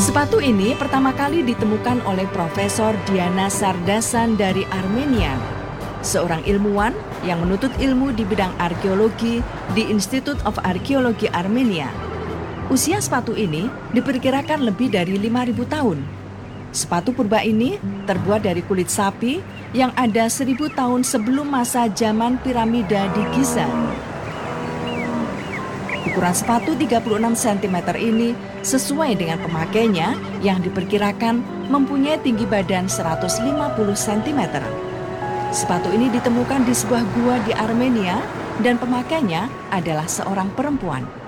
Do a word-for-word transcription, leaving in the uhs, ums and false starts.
Sepatu ini pertama kali ditemukan oleh Profesor Diana Sardasan dari Armenia, seorang ilmuwan yang menuntut ilmu di bidang arkeologi di Institute of Archaeology Armenia. Usia sepatu ini diperkirakan lebih dari lima ribu tahun. Sepatu purba ini terbuat dari kulit sapi yang ada seribu tahun sebelum masa zaman piramida di Giza. Ukuran sepatu tiga puluh enam sentimeter ini sesuai dengan pemakainya yang diperkirakan mempunyai tinggi badan seratus lima puluh sentimeter. Sepatu ini ditemukan di sebuah gua di Armenia dan pemakainya adalah seorang perempuan.